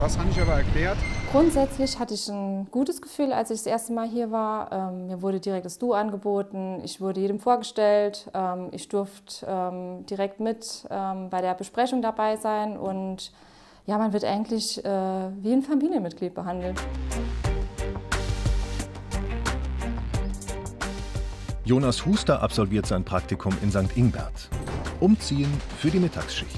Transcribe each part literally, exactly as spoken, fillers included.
Was habe ich aber erklärt? Grundsätzlich hatte ich ein gutes Gefühl, als ich das erste Mal hier war. Ähm, mir wurde direkt das Du angeboten, ich wurde jedem vorgestellt, ähm, ich durfte ähm, direkt mit ähm, bei der Besprechung dabei sein und ja, man wird eigentlich äh, wie ein Familienmitglied behandelt. Jonas Huster absolviert sein Praktikum in Sankt Ingbert. Umziehen für die Mittagsschicht.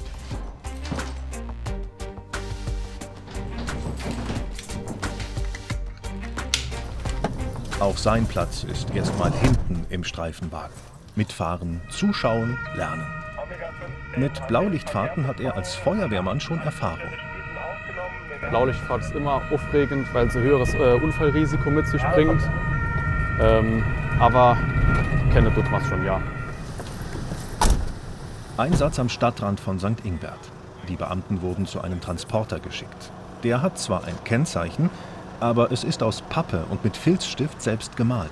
Auch sein Platz ist erstmal hinten im Streifenwagen. Mitfahren, zuschauen, lernen. Mit Blaulichtfahrten hat er als Feuerwehrmann schon Erfahrung. Blaulichtfahrt ist immer aufregend, weil sie höheres äh, Unfallrisiko mit sich bringt. Ähm, aber kenne tut man es schon, ja. Einsatz am Stadtrand von Sankt Ingbert. Die Beamten wurden zu einem Transporter geschickt. Der hat zwar ein Kennzeichen, aber es ist aus Pappe und mit Filzstift selbst gemalt.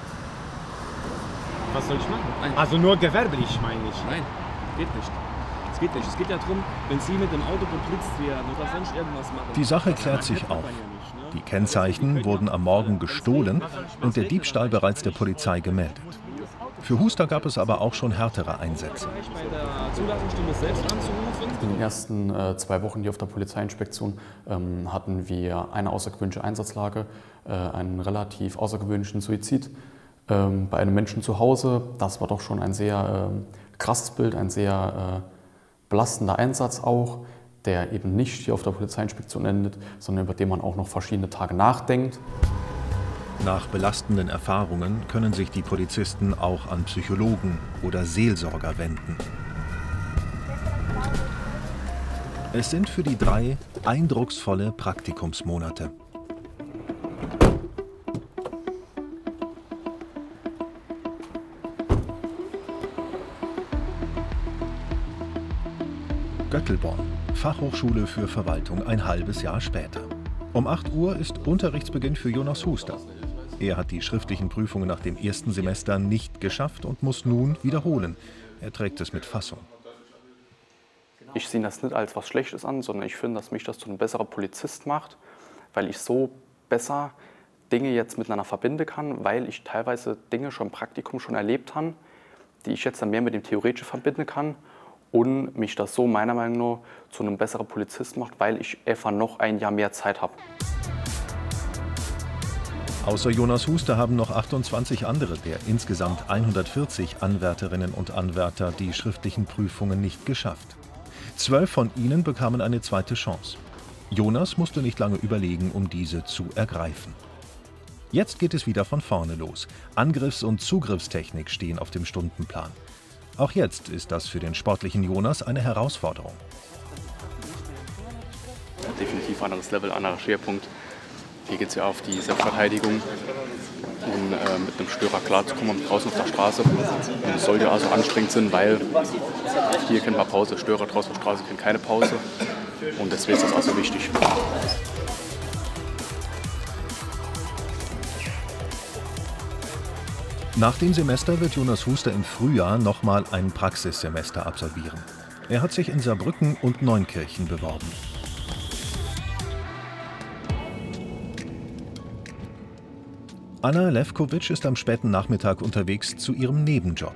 Was soll ich machen? Nein. Also nur gewerblich, meine ich. Nein, geht nicht. Es geht nicht. Es geht ja darum, wenn Sie mit dem Auto geblitzt werden oder sonst irgendwas machen. Die Sache klärt sich auf. Die Kennzeichen wurden am Morgen gestohlen und der Diebstahl bereits der Polizei gemeldet. Für Huster gab es aber auch schon härtere Einsätze. Bei der Zulassungsstimme selbst anzurufen. In den ersten äh, zwei Wochen hier auf der Polizeiinspektion ähm, hatten wir eine außergewöhnliche Einsatzlage, äh, einen relativ außergewöhnlichen Suizid ähm, bei einem Menschen zu Hause. Das war doch schon ein sehr äh, krasses Bild, ein sehr äh, belastender Einsatz auch, der eben nicht hier auf der Polizeiinspektion endet, sondern über den man auch noch verschiedene Tage nachdenkt. Nach belastenden Erfahrungen können sich die Polizisten auch an Psychologen oder Seelsorger wenden. Es sind für die drei eindrucksvolle Praktikumsmonate. Göttelborn, Fachhochschule für Verwaltung, ein halbes Jahr später. Um acht Uhr ist Unterrichtsbeginn für Jonas Huster. Er hat die schriftlichen Prüfungen nach dem ersten Semester nicht geschafft und muss nun wiederholen. Er trägt es mit Fassung. Ich sehe das nicht als was Schlechtes an, sondern ich finde, dass mich das zu einem besseren Polizist macht, weil ich so besser Dinge jetzt miteinander verbinden kann, weil ich teilweise Dinge schon im Praktikum schon erlebt habe, die ich jetzt dann mehr mit dem Theoretischen verbinden kann und mich das so meiner Meinung nach zu einem besseren Polizist macht, weil ich einfach noch ein Jahr mehr Zeit habe. Außer Jonas Huster haben noch achtundzwanzig andere der insgesamt hundertvierzig Anwärterinnen und Anwärter die schriftlichen Prüfungen nicht geschafft. Zwölf von ihnen bekamen eine zweite Chance. Jonas musste nicht lange überlegen, um diese zu ergreifen. Jetzt geht es wieder von vorne los. Angriffs- und Zugriffstechnik stehen auf dem Stundenplan. Auch jetzt ist das für den sportlichen Jonas eine Herausforderung. Ja, definitiv anderes Level, anderer Schwerpunkt. Hier geht es ja auf die Selbstverteidigung und äh, mit einem Störer klarzukommen draußen auf der Straße. Und es soll ja also anstrengend sein, weil hier kennt man Pause, Störer draußen auf der Straße kennen keine Pause. Und deswegen ist das also wichtig. Nach dem Semester wird Jonas Huster im Frühjahr nochmal ein Praxissemester absolvieren. Er hat sich in Saarbrücken und Neunkirchen beworben. Anna Levkovic ist am späten Nachmittag unterwegs zu ihrem Nebenjob.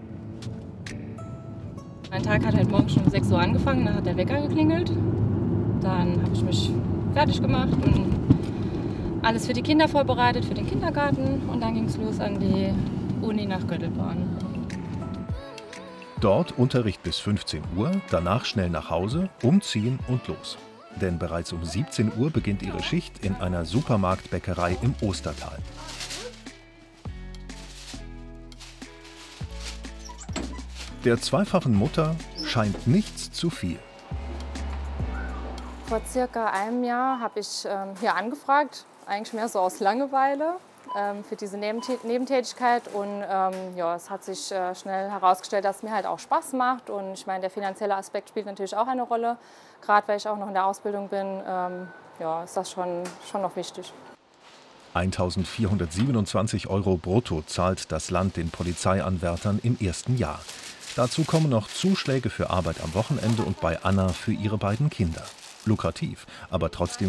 Mein Tag hat heute Morgen schon um sechs Uhr angefangen, dann hat der Wecker geklingelt. Dann habe ich mich fertig gemacht und alles für die Kinder vorbereitet, für den Kindergarten. Und dann ging es los an die Uni nach Göttelborn. Dort Unterricht bis fünfzehn Uhr, danach schnell nach Hause, umziehen und los. Denn bereits um siebzehn Uhr beginnt ihre Schicht in einer Supermarktbäckerei im Ostertal. Der zweifachen Mutter scheint nichts zu viel. Vor circa einem Jahr habe ich ähm, hier angefragt, eigentlich mehr so aus Langeweile ähm, für diese Nebentät Nebentätigkeit. Und ähm, ja, es hat sich äh, schnell herausgestellt, dass es mir halt auch Spaß macht. Und ich meine, der finanzielle Aspekt spielt natürlich auch eine Rolle. Gerade weil ich auch noch in der Ausbildung bin, ähm, ja, ist das schon, schon noch wichtig. eintausendvierhundertsiebenundzwanzig Euro brutto zahlt das Land den Polizeianwärtern im ersten Jahr. Dazu kommen noch Zuschläge für Arbeit am Wochenende und bei Anna für ihre beiden Kinder. Lukrativ, aber trotzdem